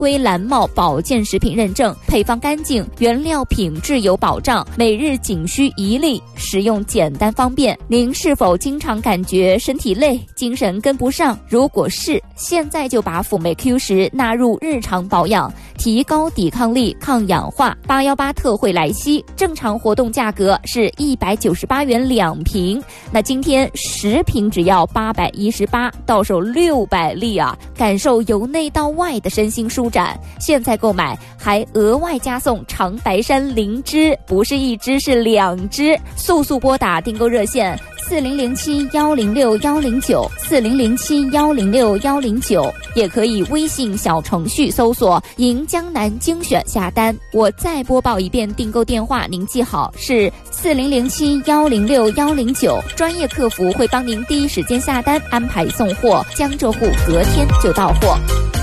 归蓝帽保健食品认证，配方干净，原料品质有保障，每日仅需1粒，使用简单方便。您是否经常感觉身体累、精神跟不上？如果是，现在就把辅酶 Q10纳入日常保养，提高抵抗力、抗氧化。818特惠来袭，正常活动价格是198元2瓶，那今天10瓶只要818，到手600粒啊！感受由内到外的身心舒展。现在购买还额外加送长白山灵芝，不是1支是2支，速拨打订购热线4007106109，4007106109，也可以微信小程序搜索银江南精选下单。我再播报一遍订购电话，您记好，是4007106109，专业客服会帮您第一时间下单，安排送货，江浙沪隔天就到货。